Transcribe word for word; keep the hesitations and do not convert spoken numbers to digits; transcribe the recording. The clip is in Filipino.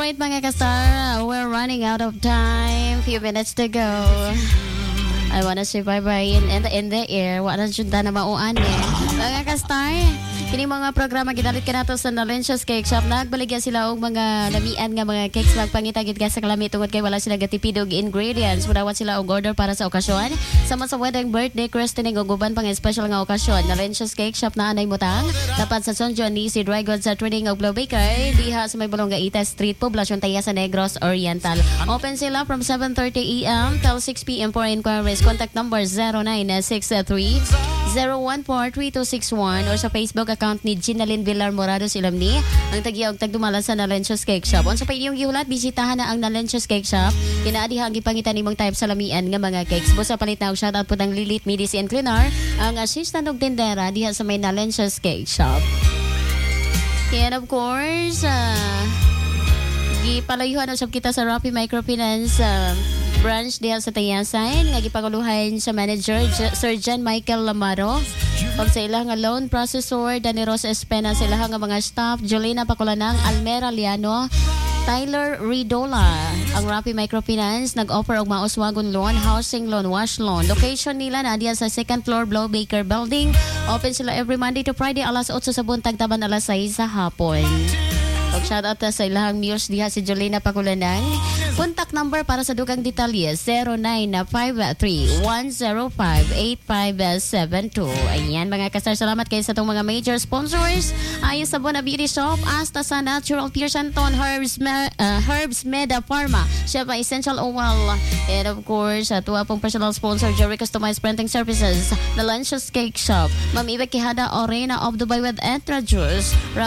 Alright mga kastar, we're running out of time. Few minutes to go. I wanna say bye-bye in, in, the, in the air. Wala junta na mauan eh. Mga kastar, kini mga programa ginalit ka nato sa Nalencia's Cake Shop. Nagbaligyan sila og mga lamian nga mga cakes magpangitagit ka sa kalami tungod kay wala sila gatipidog ingredients. Mudawat sila og order para sa okasyon. Sama sa wedding, birthday, christening ug uban pang special nga okasyon. Nalencia's Cake Shop na anay mutang. Dapat sa Son John ni si Dry Goods sa Trading og Blow Baker. Diha sa may Balonga Ita Street, Poblacion Taya sa Negros Oriental. Open sila from seven thirty a m till six p m for inquiries. Contact number zero nine six three zero one four three two six one or sa Facebook account ni Ginalyn Villar Morados Ilamni. Ang tagyaw og tagdumala sa Nalencia's Cake Shop. Unsa pa inyong gihulat, bisitahan na ang Nalencia's Cake Shop. Kinaadiha ang gipangitan nimong type sa lamian nga mga cakes. Busa palit na og shoutout po ng Lilith Medici and Cleaner, ang assistant og tindera diha sa may Nalencia's Cake Shop. And of course, uh, gipalayuhan usab kita sa Rappi Microfinance uh, branch diha sa Tayasan nga gipanguluhan sa manager J- Sir John Michael Lamaro. Pag sa ilang nga loan processor Danny Rosa Espena, sa ilang nga mga staff Jolina Paculanang, Almera Liano, Tyler Ridola. Ang Rappi Microfinance nag-offer og mauswagon loan, housing loan, wash loan. Location nila na diya sa second floor Blow Baker Building. Open sila every Monday to Friday alas eight sa buntag taban alas sais sa hapon. Pag-shoutout sa ilahang muse diha si Jolina Paculanang. Contact number para sa dugang detalye zero nine five three one zero five eight five seven two. Ayan mga kasar, salamat kayo sa itong mga major sponsors. Ayos sa Bona Beauty Shop, Asta sa Natural Pure Santon, Herbs, Me- uh, Herbs Meda Pharma, Sheva Essential Oil, and of course, at uh, pong personal sponsor, Jerry Customized Printing Services, Nalencia's Cake Shop, Ma'am Ibe Quijada Orena of Dubai with Etra Juice,